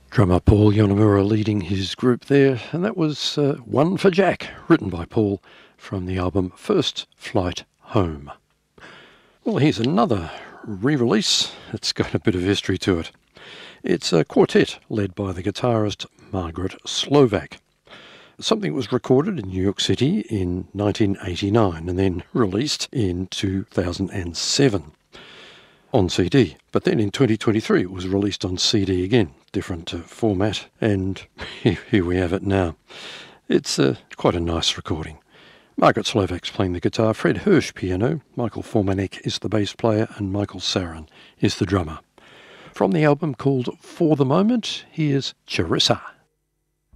Drummer Paul Yonamura leading his group there, and that was One for Jack, written by Paul from the album First Flight Home. Well, here's another re-release. It's got a bit of history to it. It's a quartet led by the guitarist Margaret Slovak. Something was recorded in New York City in 1989 and then released in 2007 on CD. But then in 2023 it was released on CD again, different format, and here we have it now. It's quite a nice recording. Margaret Slovak's playing the guitar, Fred Hirsch piano, Michael Formanek is the bass player, and Michael Sarin is the drummer. From the album called For the Moment, here's Charissa.